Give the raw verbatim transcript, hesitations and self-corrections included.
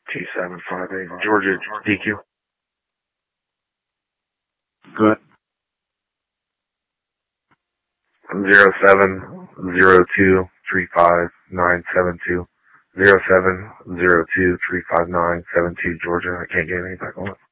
Two seven five eight. Georgia D Q. Good. Zero seven zero two three five nine seven two. Zero seven zero two three five nine seven two. Georgia. I can't get any back on it.